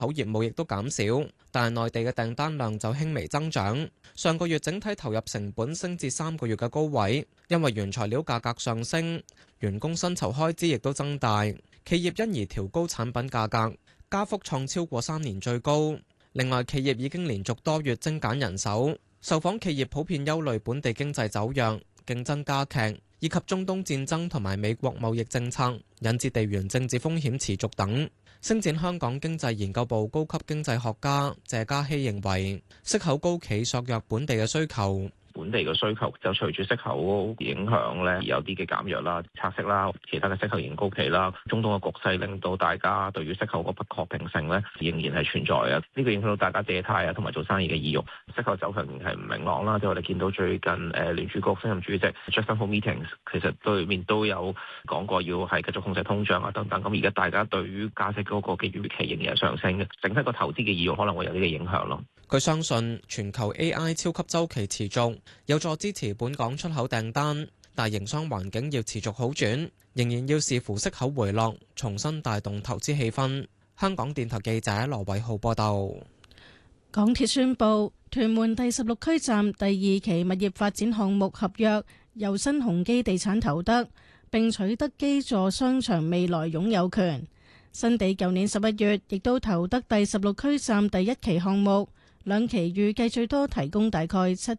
口業務亦都減少，但係內地嘅訂單量就輕微增長。上個月整體投入成本升至3個月嘅高位，因為原材料價格上升，員工薪酬開支亦都增大，企業因而調高產品價格，加幅創超過3年最高。另外，企業已經連續多月精簡人手，受訪企業普遍憂慮本地經濟走弱、競爭加劇，以及中東戰爭同埋美國貿易政策引致地緣政治風險持續等。星展香港經濟研究部高級經濟學家謝嘉熙認為，息口高企削弱本地嘅需求。 本地嘅需求就隨住息口影響咧，有啲嘅減弱啦、拆息啦、其他嘅息口仍然高企啦。中東嘅局勢令到大家對於息口個不確定性咧，仍然係存在嘅。呢個影響到大家借貸啊，同埋做生意嘅意欲。息口走向仍然係唔明朗啦。即係我哋見到最近聯儲局新任主席 Jackson Hole Meeting 其實對面都有講過要係繼續控制通脹啊等等。咁而家大家對於加息嗰個嘅預期仍然係上升嘅，整體個投資嘅意欲可能會有呢個影響咯。 佢相信全球 AI 超級週期持續，有助支持本港出口訂單，但營商環境要持續好轉，仍然要視乎息口回落，重新帶動投資氣氛。香港電台記者羅偉浩報道。 港鐵宣布，屯門第16區站第2期物業發展項目合約由新鴻基地產投得，並取得基座商場未來擁有權。新地舊年11月亦都投得第16區站第1期項目。兩期預計最多提供大概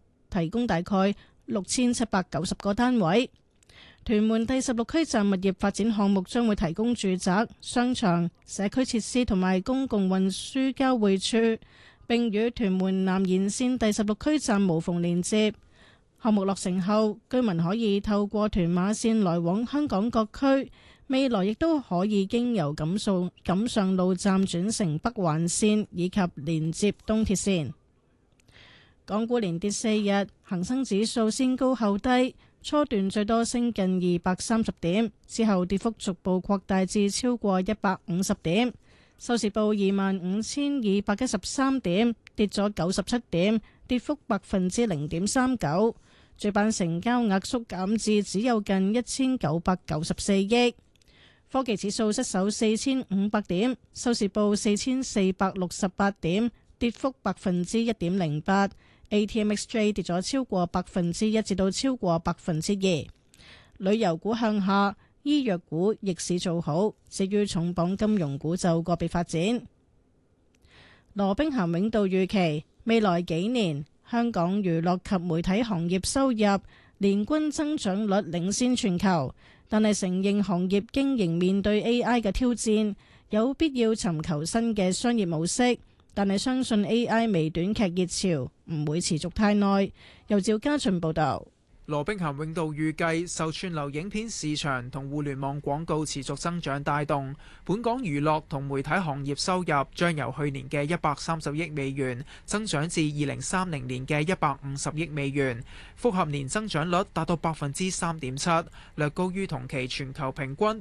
6790個單位。屯門第16區站物業發展項目將會提供住宅、商場、社區設施同埋公共運輸交匯處，並與屯門南延線第16區站無縫連接。項目落成後，居民可以透過屯馬線來往香港各區。未來亦都可以經由錦上路站轉乘北環線，以及連接東鐵線。港股連跌4日，恒生指數先高後低，初段最多升近230點，之後跌幅逐步擴大至超過150點，收市報25,213點，跌咗97點，跌幅0.39%。主板成交額縮減至只有近1994億。科技指數失守4500點，收市報4468點，跌幅1.08%。ATMXJ 跌咗超過1%至到超過2%。旅遊股向下，醫藥股逆市做好，至於重磅金融股就個別發展。羅兵咸永道預期未來幾年香港娛樂及媒體行業收入年均增長率領先全球。但係承認行業經營面對 AI 嘅挑戰，有必要尋求新嘅商業模式。但係相信 AI 微短劇熱潮唔會持續太耐。由趙家俊報導。 羅兵咸永道預計受串流影片市場同互聯網廣告持續增長帶動，本港娛樂同媒體行業收入將由去年嘅130億美元增長至2030年嘅150億美元，複合年增長率達到3.7%，略高於同期全球平均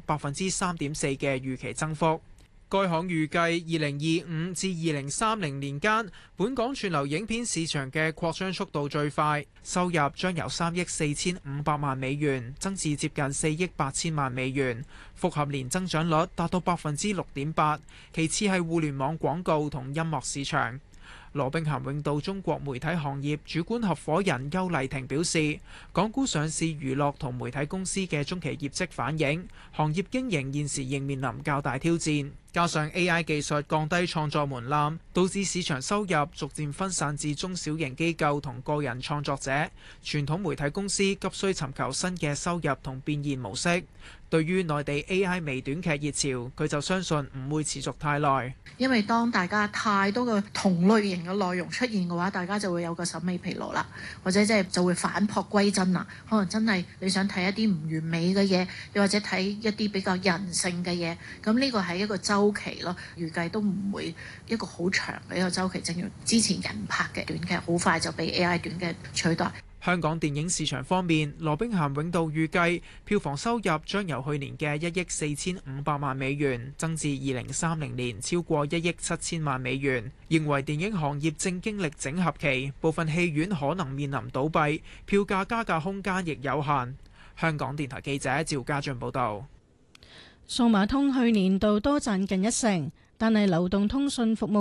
3.4%嘅預期增幅。該行預計2025至2030年間，本港串流影片市場嘅擴張速度最快，收入將由3億4500萬美元增至接近4億8000萬美元，複合年增長率達到6.8%。其次係互聯網廣告同音樂市場。羅兵咸永道中國媒體行業主管合夥人邱麗婷表示，港股上市娛樂同媒體公司嘅中期業績反映，行業經營現時仍面臨較大挑戰，加上 AI 技術降低創作門檻，導致市場收入逐漸分散至中小型機構同個人創作者，傳統媒體公司急需尋求新嘅收入同變現模式。對於內地 AI 微短劇熱潮，佢就相信唔會持續太耐。 因為當大家太多嘅同類型嘅內容出現嘅話，大家就會有個審美疲勞啦，或者就會返璞歸真啦。可能真係你想睇一啲唔完美嘅嘢，又或者睇一啲比較人性嘅嘢，咁呢個係一個週期咯。預計都唔會一個好長嘅一個週期，正如之前人拍嘅短劇，好快就被 AI 短劇取代。 香港電影市場方面，羅兵咸永道預計票房收入將由去年嘅1億4500萬美元增至2030年超過1億7000萬美元。認為電影行業正經歷整合期，部分戲院可能面臨倒閉，票價加價空間亦有限。香港電台記者趙家俊報導。 數碼通去年度多賺近1成。 但係流動通訊服務